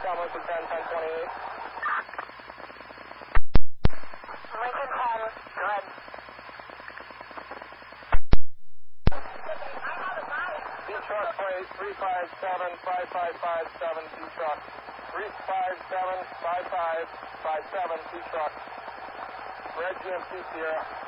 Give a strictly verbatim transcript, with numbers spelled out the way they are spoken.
South Lincoln ten, ten twenty-eight. Lincoln ten, go ahead. T-truck plate three five seven, five five five seven, T-truck. three five seven, five five five seven, T-truck. Red G M C Sierra.